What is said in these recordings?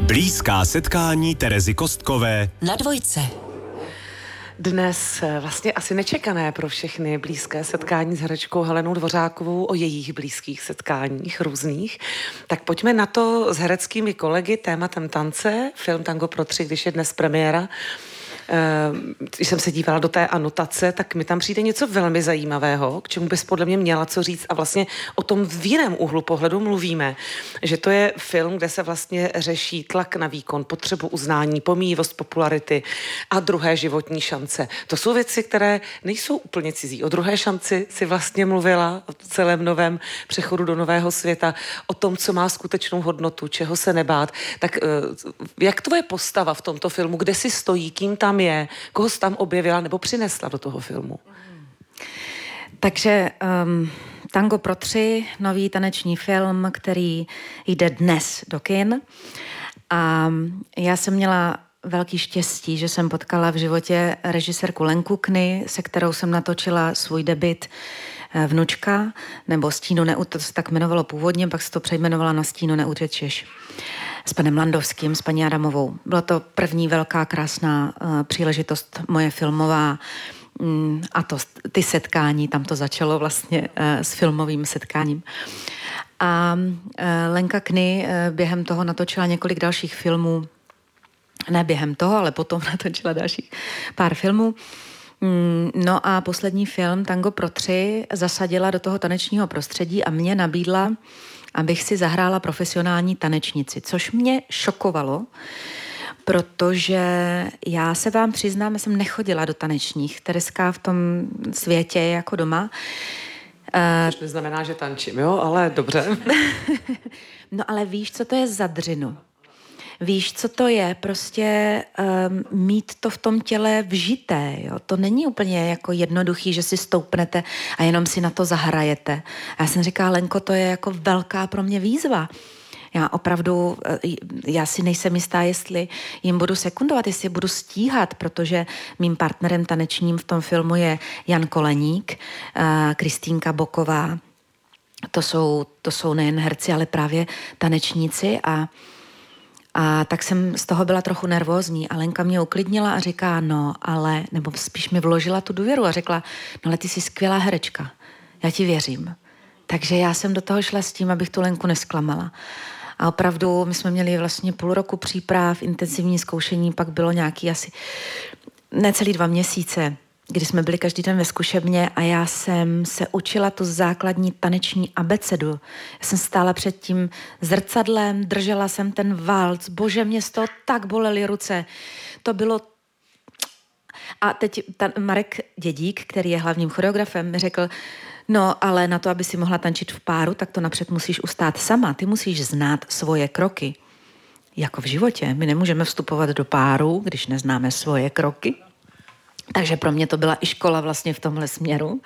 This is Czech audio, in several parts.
Blízká setkání Terezy Kostkové na Dvojce. Dnes vlastně asi nečekané pro všechny blízké setkání s herečkou Helenou Dvořákovou o jejich blízkých setkáních různých. Tak pojďme na to s hereckými kolegy tématem tance. Film Tango pro tři, když je dnes premiéra. Když jsem se dívala do té anotace, tak mi tam přijde něco velmi zajímavého, k čemu bys podle mě měla co říct a vlastně o tom v jiném úhlu pohledu mluvíme, že to je film, kde se vlastně řeší tlak na výkon, potřebu uznání, pomíjivost popularity a druhé životní šance. To jsou věci, které nejsou úplně cizí. O druhé šanci si vlastně mluvila, o celém novém přechodu do nového světa, o tom, co má skutečnou hodnotu, čeho se nebát. Tak jak tvoje postava v tomto filmu, kde si stojí, kým tam je, koho jsi tam objevila nebo přinesla do toho filmu? Takže Tango pro tři, nový taneční film, který jde dnes do kin. A já jsem měla velký štěstí, že jsem potkala v životě režisérku Lenku Kny, se kterou jsem natočila svůj debut Vnučka, nebo Stínu to se tak jmenovalo původně, pak se to přejmenovala na Stínu neutečeš. S panem Landovským, s paní Adamovou. Byla to první velká krásná příležitost moje filmová a to ty setkání, tam to začalo vlastně s filmovým setkáním. A Lenka Kny během toho natočila několik dalších filmů, ne během toho, ale potom natočila dalších pár filmů. No a poslední film Tango pro tři zasadila do toho tanečního prostředí a mě nabídla, abych si zahrála profesionální tanečnici, což mě šokovalo, protože já se vám přiznám, já jsem nechodila do tanečních. Tereska v tom světě je jako doma. Což neznamená, že tančím, jo, ale dobře. No ale víš, co to je za dřinu? Víš, co to je? Prostě mít to v tom těle vžité. Jo? To není úplně jako jednoduchý, že si stoupnete a jenom si na to zahrajete. A já jsem říkala, Lenko, to je jako velká pro mě výzva. Já opravdu, já si nejsem jistá, jestli jim budu sekundovat, jestli budu stíhat, protože mým partnerem tanečním v tom filmu je Jan Koleník, Kristýnka Boková. To jsou nejen herci, ale právě tanečníci a tak jsem z toho byla trochu nervózní a Lenka mě uklidnila a říká, no ale, nebo spíš mi vložila tu důvěru a řekla, no ale ty jsi skvělá herečka, já ti věřím. Takže já jsem do toho šla s tím, abych tu Lenku nesklamala. A opravdu my jsme měli vlastně půl roku příprav, intenzivní zkoušení, pak bylo nějaký asi necelý 2 měsíce, kdy jsme byli každý den ve zkušebně a já jsem se učila tu základní taneční abecedu. Já jsem stála před tím zrcadlem, držela jsem ten valc, bože, mě z toho tak bolely ruce. To bylo... A teď Marek Dědík, který je hlavním choreografem, mi řekl, no ale na to, aby si mohla tančit v páru, tak to napřed musíš ustát sama. Ty musíš znát svoje kroky. Jako v životě. My nemůžeme vstupovat do páru, když neznáme svoje kroky. Takže pro mě to byla i škola vlastně v tomhle směru.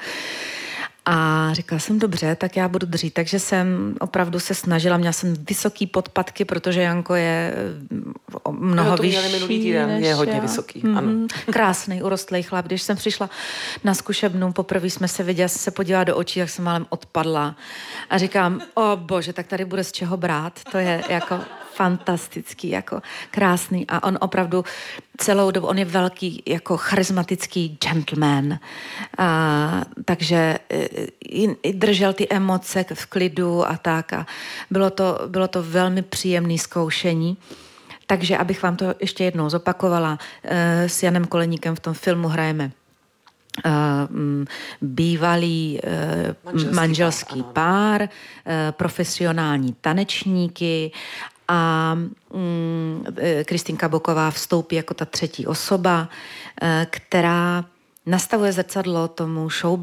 A říkala jsem, dobře, tak já budu dřít. Takže jsem opravdu se snažila, měla jsem vysoký podpatky, protože Janko je mnoho vyšší. To měli minulý týden, je hodně vysoký. Ano. Krásný, urostlej chlap. Když jsem přišla na zkušebnu, poprvé jsme se viděli, se podívala do očí, tak jsem málem odpadla. A říkám, o bože, tak tady bude z čeho brát. To je jako fantastický, jako krásný. A on opravdu celou dobu, on je velký, jako charismatický gentleman. Takže držel ty emoce v klidu a tak. A bylo to velmi příjemné zkoušení. Takže abych vám to ještě jednou zopakovala, s Janem Koleníkem v tom filmu hrajeme bývalý manželský pár, profesionální tanečníky a Kristýnka Boková vstoupí jako ta třetí osoba, která nastavuje zrcadlo tomu show